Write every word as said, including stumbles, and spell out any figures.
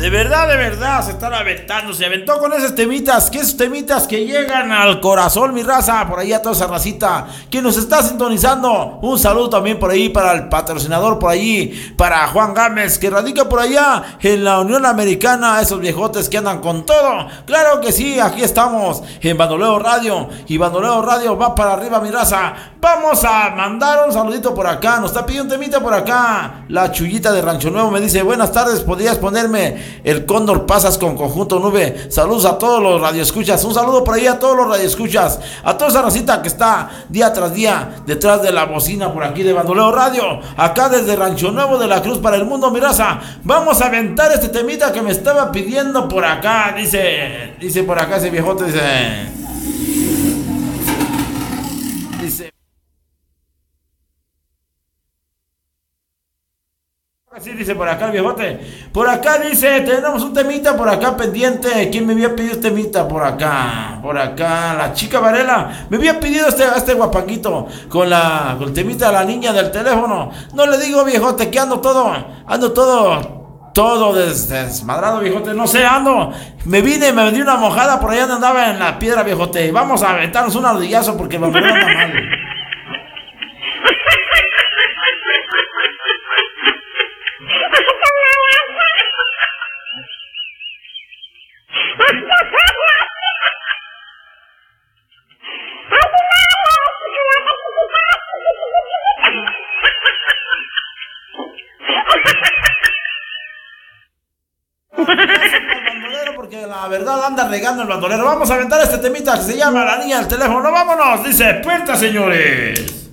De verdad, de verdad, se están aventando. Se aventó con esos temitas, que esos temitas que llegan al corazón, mi raza. Por ahí a toda esa racita que nos está sintonizando. Un saludo también por ahí para el patrocinador, por ahí, para Juan Gámez, que radica por allá en la Unión Americana. Esos viejotes que andan con todo. Claro que sí, aquí estamos en Bandoleo Radio. Y Bandoleo Radio va para arriba, mi raza. Vamos a mandar un saludito por acá. Nos está pidiendo un temita por acá. La Chullita de Rancho Nuevo me dice: buenas tardes, ¿podrías ponerme El Cóndor Pasas con Conjunto Nube? Saludos a todos los radioescuchas. Un saludo por ahí a todos los radioescuchas, a toda esa racita que está día tras día detrás de la bocina por aquí de Bandoleo Radio, acá desde Rancho Nuevo de la Cruz para el mundo, mi raza. Vamos a aventar este temita que me estaba pidiendo por acá. Dice, dice por acá ese viejote, dice Dice Así dice por acá el viejote. Por acá dice, tenemos un temita por acá pendiente. ¿Quién me había pedido este temita? Por acá, por acá, la chica Varela me había pedido este, este guapanguito con la, con el temita de la niña del teléfono. No le digo, viejote, que ando todo, ando todo, todo des, desmadrado, viejote. No sé, ando, me vine, me di una mojada, por allá andaba en la piedra, viejote. Vamos a aventarnos un ardillazo porque me anda mal. Porque la verdad anda regando el bandolero. Vamos a aventar este temita que se llama La Niña del Teléfono. ¡Vámonos! Dice: puerta, señores.